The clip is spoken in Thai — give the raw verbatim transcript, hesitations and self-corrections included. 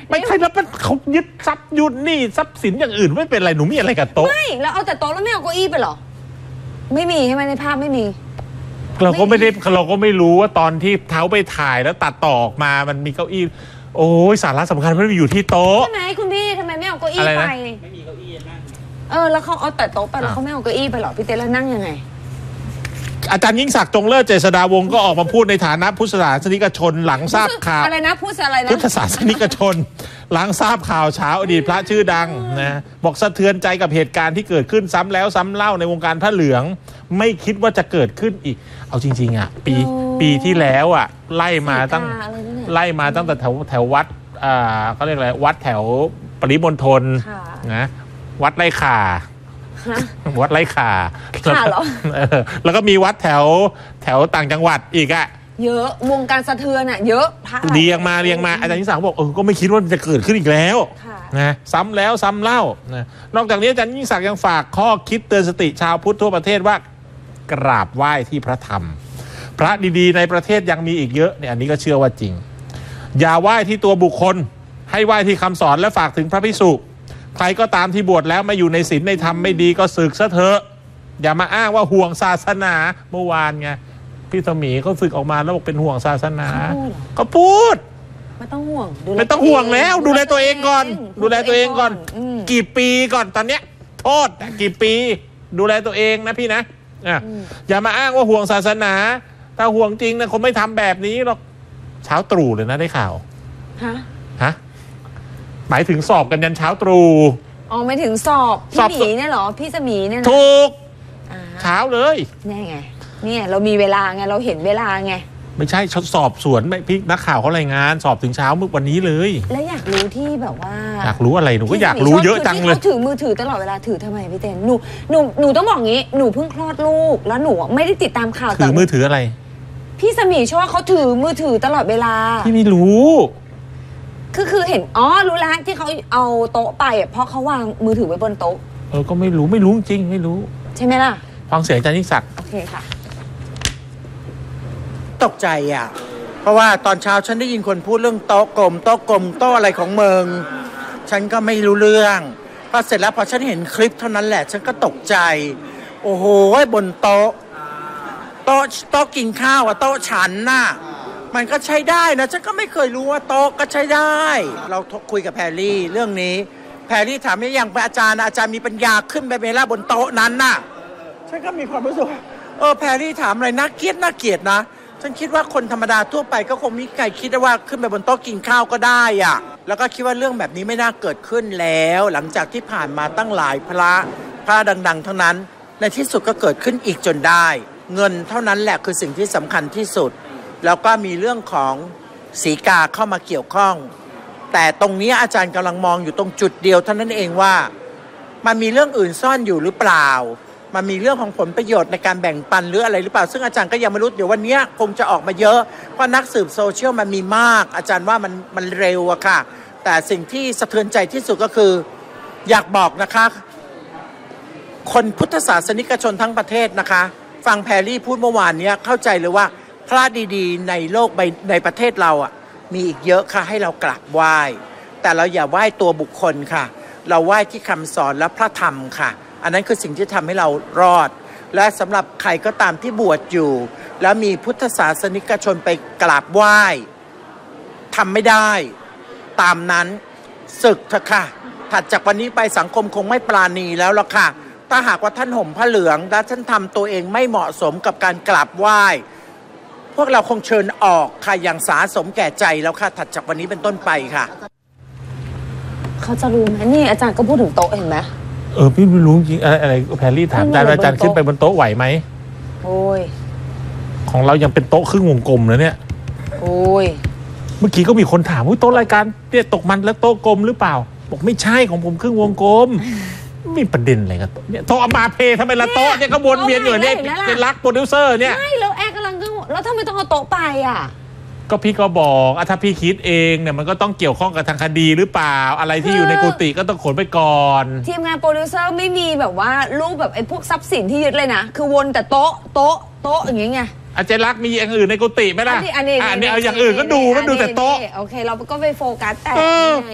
ไม่ใช่แล้วมันเขายึดทรัพย์ยุดนี่ทรัพย์สินอย่างอื่นไม่เป็นไรหนูมีอะไรกับโต๊ะไม่แล้วเอาแต่โต๊ะแล้วไม่เอาเก้าอี้ไปหรอไม่มีใช่ไหมในภาพไม่มีเราก็ไม่ได้เราก็ไม่รู้ว่าตอนที่เท้าไปถ่ายแล้วตัดต่อออกมามันมีเก้าอี้โอ้ยสาระสำคัญไม่ได้อยู่ที่โต๊ะใช่ไหมคุณพี่ทำไมไม่เอาเก้าอี้ไปไม่มีเก้าอี้นั่งเออแล้วเขาเอาแต่โต๊ะไปแล้วเขาไม่เอาเก้าอี้ไปหรอพี่เต้แล้วนั่งยังไงอาจารย์ยิ่งศักดิ์จงเลิศเจษฎาวงศ์ก็ออกมาพูดในฐานะพุทธศาสนิกชนหลังทราบข่าวอะไรนะพูดอะไรนะพุทธศาสนิกชนหลังทราบข่าวเช้าอดีตพระชื่อดังนะบอกสะเทือนใจกับเหตุการณ์ที่เกิดขึ้นซ้ำแล้วซ้ำเล่าในวงการพระเหลืองไม่คิดว่าจะเกิดขึ้นอีกเอาจริงๆอ่ะปีปีที่แล้วอ่ะไล่มาตั้งไล่มาตั้งแต่แถวแถววัดอ่าเขาเรียกอะไรวัดแถวปริมณฑลนะวัดไร่ข่าวัดไร่ข่าแล้วก็มีวัดแถวแถวต่างจังหวัดอีกอะเยอะวงการสะเทือนอะเยอะเรียงมาเรียงมาอาจารย์ยิ่งศักดิ์บอกเออก็ไม่คิดว่าจะเกิดขึ้นอีกแล้วนะซ้ำแล้วซ้ำเล่านะนอกจากนี้อาจารย์ยิ่งศักดิ์ยังฝากข้อคิดเตือนสติชาวพุทธทั่วประเทศว่ากราบไหว้ที่พระธรรมพระดีๆในประเทศยังมีอีกเยอะเนี่ยอันนี้ก็เชื่อว่าจริงอย่าไหว้ที่ตัวบุคคลให้ไหว้ที่คำสอนและฝากถึงพระภิกษุใครก็ตามที่บวชแล้วไม่อยู่ในศีลในธรรมไม่ดีก็สึกซะเถอะอย่ามาอ้างว่าห่วงศาสนาเมื่อวานไงพี่สมีเขาสึกออกมาแล้วบอกเป็นห่วงศาสนาเขาพูดไม่ต้องห่วงไม่ต้องห่วงแล้วดูแลตัวเองก่อนดูแลตัวเองก่อนกี่ปีก่อนตอนเนี้ยโทษกี่ปีดูแลตัวเองนะพี่นะอย่ามาอ้างว่าห่วงศาสนาถ้าห่วงจริงนะคงไม่ทำแบบนี้หรอกเช้าตรู่เลยนะได้ข่าวฮะฮะหมายถึงสอบกันยันเช้าตรู่อ๋อไม่ถึงสอบพี่หมีเนี่ยหรอพี่สมีเนี่ยถูกเช้าเลยนี่ไงเนี่ยเรามีเวลาไงเราเห็นเวลาไงไม่ใช่ชดสอบสวนไม่พี่นักข่าวเขารายงานสอบถึงเช้าเมื่อวันนี้เลยแล้วอยากรู้ที่แบบว่าอยากรู้อะไรหนูก็อยากรู้เยอะจังเลยเขาถือมือถือตลอดเวลาถือทำไมพี่เต้นหนูหนูหนูต้องบอกงี้หนูเพิ่งคลอดลูกแล้วหนูไม่ได้ติดตามข่าวถือมือถืออะไรพี่สมีชอบเขาถือมือถือตลอดเวลาพี่ไม่รู้คือคือเห็นอ๋อรู้แล้วที่เขาเอาโต๊ะไปเพราะเขาวางมือถือไว้บนโต๊ะเออก็ไม่รู้ไม่รู้จริงไม่รู้ใช่ไหมล่ะฟังเสียงอาจารย์ยิ่งศักดิ์โอเคค่ะตกใจอ่ะเพราะว่าตอนเช้าฉันได้ยินคนพูดเรื่องโต๊ะกลมโต๊ะกลมโต๊ะอะไรของเมืองฉันก็ไม่รู้เรื่องพอเสร็จแล้วพอฉันเห็นคลิปเท่านั้นแหละฉันก็ตกใจโอ้โหบนโต๊ะโต๊ะโต๊ะกินข้าวอะโต๊ะฉันน่ะมันก็ใช้ได้นะฉันก็ไม่เคยรู้ว่าโต๊ะก็ใช้ได้เราคุยกับแพรรี่เรื่องนี้แพรรี่ถามว่าอย่างเป็นอาจารย์อาจารย์มีปัญญาขึ้นไปเวลาบนโต๊ะนั้นน่ะฉันก็มีความรู้สึกเออแพรรี่ถามอะไรน่าเกลียดน่าเกลียดนะฉันคิดว่าคนธรรมดาทั่วไปก็คงมีใครคิดว่าขึ้นไปบนโต๊ะกินข้าวก็ได้อ่ะแล้วก็คิดว่าเรื่องแบบนี้ไม่น่าเกิดขึ้นแล้วหลังจากที่ผ่านมาตั้งหลายพระพระดังๆทั้งนั้นในที่สุดก็เกิดขึ้นอีกจนได้เงินเท่านั้นแหละคือสิ่งที่สำคัญที่สุดแล้วก็มีเรื่องของศรีกาเข้ามาเกี่ยวข้องแต่ตรงนี้อาจารย์กำลังมองอยู่ตรงจุดเดียวเท่านั้นเองว่ามันมีเรื่องอื่นซ่อนอยู่หรือเปล่ามันมีเรื่องของผลประโยชน์ในการแบ่งปันหรืออะไรหรือเปล่าซึ่งอาจารย์ก็ยังไม่รู้เดี๋ยววันนี้คงจะออกมาเยอะเพราะนักสืบโซเชียลมันมีมากอาจารย์ว่ามันมันเร็วอะค่ะแต่สิ่งที่สะเทือนใจที่สุดก็คืออยากบอกนะคะคนพุทธศาสนิกชนทั้งประเทศนะคะฟังแพรรี่พูดเมื่อวานนี้เข้าใจเลยว่าพระดีๆในโลกในประเทศเราอ่ะมีอีกเยอะค่ะให้เรากราบไหว้แต่เราอย่าไหว้ตัวบุคคลค่ะเราไหว้ที่คำสอนและพระธรรมค่ะอันนั้นคือสิ่งที่ทำให้เรารอดและสำหรับใครก็ตามที่บวชอยู่แล้วมีพุทธศาสนิกชนไปกราบไหว้ทำไม่ได้ตามนั้นศึกเถอะค่ะถัดจากวันนี้ไปสังคมคงไม่ปราณีแล้วล่ะค่ะถ้าหากว่าท่านห่มผ้าเหลืองและท่านทำตัวเองไม่เหมาะสมกับการกราบไหว้พวกเราคงเชิญออกค่ะอย่างสาสมแก่ใจแล้วค่ะถัดจากวันนี้เป็นต้นไปค่ะเขาจะรู้ไหมนี่อาจารย์ก็พูดถึงโต๊ะเห็นไหมเออพี่ไม่รู้จริงอะไรอะไรแพรรี่ถามอาจารย์อาจารย์ขึ้นไปบนโต๊ะไหวไหมโอ้ยของเรายังเป็นโต๊ะครึ่งวงกลมเลยเนี่ยโอ้ยเมื่อกี้ก็มีคนถามว่าโต๊ะรายการเนี่ยตกมันแล้วโต๊ะกลมหรือเปล่าบอกไม่ใช่ของผมครึ่งวงกลมมีประเด็นอะไรกันเนี่ยโต๊ะมาเพทำไมละโต๊ะเนี่ยก็วนเวียนอยู่เนี่ยเป็นรักโปรดิวเซอร์เนี่ยไม่แล้วแอร์กำลังก็แล้วทำไมต้องเอาโต๊ะไปอ่ะก็พี่ก็บอกอ่ะถ้าพี่คิดเองเนี่ยมันก็ต้องเกี่ยวข้องกับทางคดีหรือเปล่าอะไรที่อยู่ในกุฏิก็ต้องขนไปก่อนทีมงานโปรดิวเซอร์ไม่มีแบบว่ารูปแบบไอ้พวกทรัพย์สินที่ยึดเลยนะคือวนแต่โต๊ะโต๊ะโต๊ะอย่างเงี้ยอาจารย์รักมีอย่างอื่นในกุฏิไหมล่ะอันนี้อันนี้เอาอย่างอื่นก็ดูก็ดูแต่โต๊ะโอเคเราก็ไปโฟกัสแต่